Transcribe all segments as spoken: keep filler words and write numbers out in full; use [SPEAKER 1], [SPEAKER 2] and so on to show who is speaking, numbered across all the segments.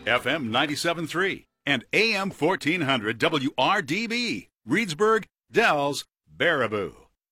[SPEAKER 1] F M ninety-seven point three and A M fourteen hundred W R D B, Reedsburg, Dells, Baraboo.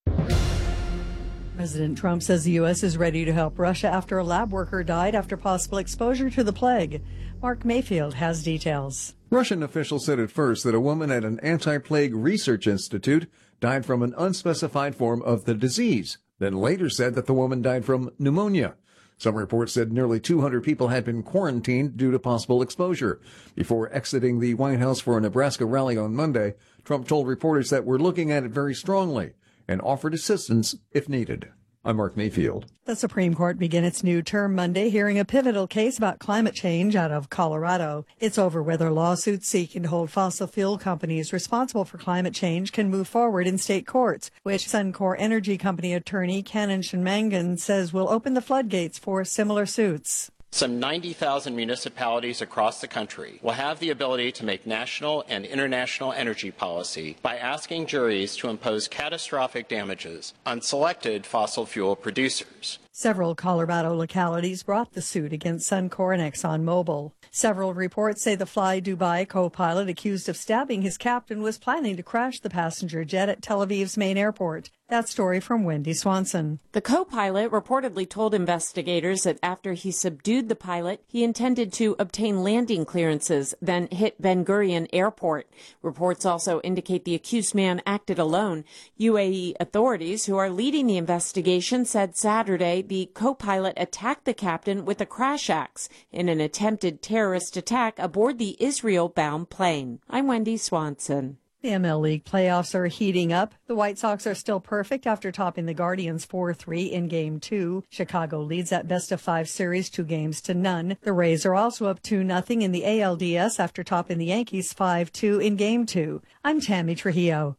[SPEAKER 2] President Trump says the U S is ready to help Russia after a lab worker died after possible exposure to the plague. Mark Mayfield has details.
[SPEAKER 3] Russian officials said at first that a woman at an anti-plague research institute died from an unspecified form of the disease, then later said that the woman died from pneumonia. Some reports said nearly two hundred people had been quarantined due to possible exposure. Before exiting the White House for a Nebraska rally on Monday, Trump told reporters that we're looking at it very strongly and offered assistance if needed. I'm Mark Mayfield.
[SPEAKER 2] The Supreme Court began its new term Monday, hearing a pivotal case about climate change out of Colorado. It's over whether lawsuits seeking to hold fossil fuel companies responsible for climate change can move forward in state courts, which Suncor Energy Company attorney Canon Shenmangan says will open the floodgates for similar suits.
[SPEAKER 4] Some ninety thousand municipalities across the country will have the ability to make national and international energy policy by asking juries to impose catastrophic damages on selected fossil fuel producers.
[SPEAKER 2] Several Colorado localities brought the suit against Suncor and ExxonMobil. Several reports say the Fly Dubai co-pilot accused of stabbing his captain was planning to crash the passenger jet at Tel Aviv's main airport. That story from Wendy Swanson.
[SPEAKER 5] The co-pilot reportedly told investigators that after he subdued the pilot, he intended to obtain landing clearances, then hit Ben Gurion Airport. Reports also indicate the accused man acted alone. U A E authorities who are leading the investigation said Saturday the co-pilot attacked the captain with a crash axe in an attempted terrorist attack aboard the Israel-bound plane. I'm Wendy Swanson.
[SPEAKER 2] The M L League playoffs are heating up. The White Sox are still perfect after topping the Guardians four three in Game two. Chicago leads that best-of-five series two games to none. The Rays are also up two nothing in the A L D S after topping the Yankees five two in Game two. I'm Tammy Trujillo.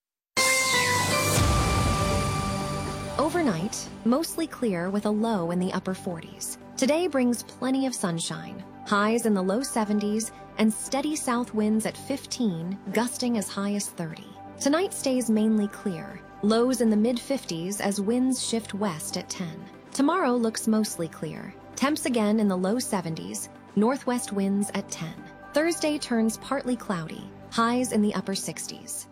[SPEAKER 6] Overnight, mostly clear with a low in the upper forties. Today brings plenty of sunshine, highs in the low seventies, and steady south winds at fifteen, gusting as high as thirty. Tonight stays mainly clear, lows in the mid-fifties as winds shift west at ten. Tomorrow looks mostly clear, temps again in the low seventies, northwest winds at ten. Thursday turns partly cloudy, highs in the upper sixties.